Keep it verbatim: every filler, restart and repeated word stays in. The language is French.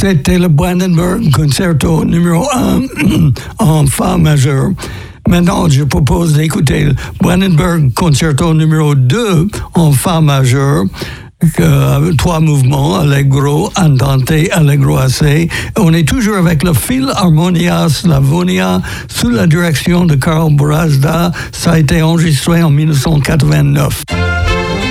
C'était le Brandenburg Concerto numéro un en Fa majeur. Maintenant, je propose d'écouter le Brandenburg Concerto numéro deux en Fa majeur. Euh, trois mouvements, Allegro, Andante, Allegro Assai. On est toujours avec le Philharmonia Slavonia sous la direction de Karl Brazda. Ça a été enregistré en dix-neuf cent quatre-vingt-neuf.